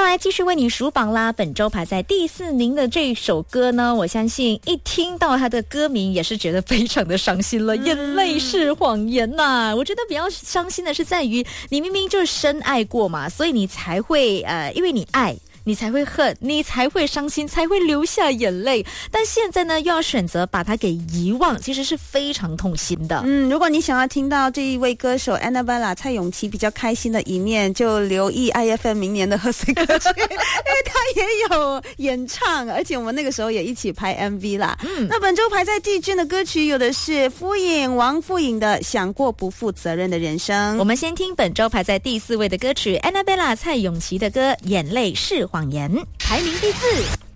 来继续为你数榜啦。本周排在第4名的这首歌呢，我相信一听到它的歌名也是觉得非常的伤心了，眼泪是谎言呐。我觉得比较伤心的是在于你明明就深爱过嘛，所以你才会因为你爱你才会恨，你才会伤心，才会流下眼泪。但现在呢，又要选择把它给遗忘，其实是非常痛心的。 如果你想要听到这一位歌手 Annabella 蔡咏琪比较开心的一面，就留意 IFM 明年的贺岁歌曲，因为他也有演唱，而且我们那个时候也一起拍 MV 啦。那本周排在第1的歌曲有的是王富颖的《想过不负责任的人生》。 我们先听本周排在第4位的歌曲 Annabella 蔡咏琪的歌《眼泪是谎言》，排名第4。